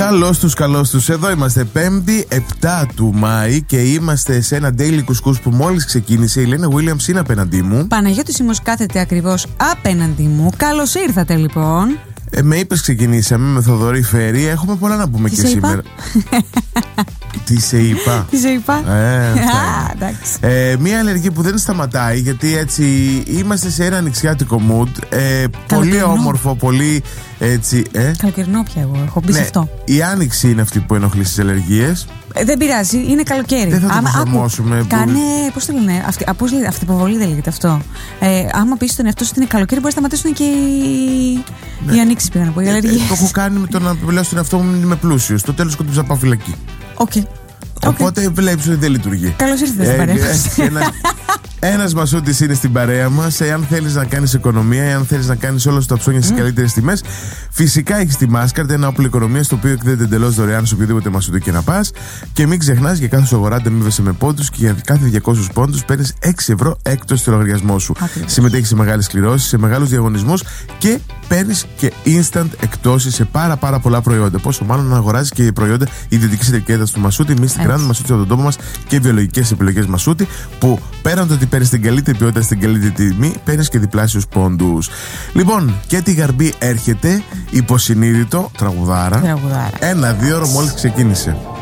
Καλώς τους. Εδώ είμαστε 5η 7 του Μάη και είμαστε σε ένα daily κουσκούς που μόλις ξεκίνησε. Η Λένα Williams είναι απέναντί μου. Παναγιώτης Σίμος κάθεται ακριβώς απέναντί μου. Καλώς ήρθατε λοιπόν. Με είπες ξεκινήσαμε με Θοδωρή Φέρη. Έχουμε πολλά να πούμε και σήμερα. Τι σε είπα. Τι σε είπα. Μία αλλεργία που δεν σταματάει, γιατί έτσι είμαστε σε ένα ανοιξιάτικο mood. Πολύ όμορφο, πολύ έτσι. Καλοκαιρινό πια εγώ έχω μπει σε αυτό. Η άνοιξη είναι αυτή που ενοχλεί στις αλλεργίες. Δεν πειράζει, είναι καλοκαίρι. Δεν θα το προσαρμόσουμε. Κάνε, πώς το λένε, αυτοποβολή δεν λέγεται αυτό. Άμα πεις στον εαυτό σου ότι είναι καλοκαίρι, μπορεί να σταματήσουν και οι ανοίξεις, πήγα να πω, οι αλλεργίες. Το έχω κάνει με το να λέω στον εαυτό μου είμαι πλούσιος. Στο τέλος κοντούσα πάω φυλακή. Οπότε βλέπεις ότι δεν λειτουργεί. Καλώς ήρθατε στην παρέα μας. Ένας Μασούτης είναι στην παρέα μας. Εάν θέλεις να κάνεις οικονομία, εάν θέλεις να κάνεις όλα τα ψώνια στις καλύτερες τιμές, φυσικά έχεις τη Mastercard, ένα όπλο οικονομίας το οποίο εκδίδεται εντελώς δωρεάν σε οποιοδήποτε Μασούτη και να πας. Και μην ξεχνάς, για κάθε σου αγορά ανταμείβεσαι με πόντους και για κάθε 200 πόντους παίρνεις 6 ευρώ έκπτωση στο λογαριασμό σου. Συμμετέχεις σε μεγάλες κληρώσεις, σε μεγάλους διαγωνισμούς και παίρνεις και instant εκτόσεις σε πάρα πολλά προϊόντα. Πόσο μάλλον να αγοράζεις και προϊόντα ιδιωτικής ετικέτας του Μασούτη, Mystic Grand, Μασούτη από τον τόπο μας και βιολογικές επιλογές Μασούτη, που πέραν το ότι παίρνεις την καλύτερη ποιότητα στην καλύτερη τιμή, παίρνεις και διπλάσιους πόντους. Λοιπόν, και τη Γαρμπή έρχεται, υποσυνείδητο, τραγουδάρα. 1-2 ώρο μόλις ξεκίνησε.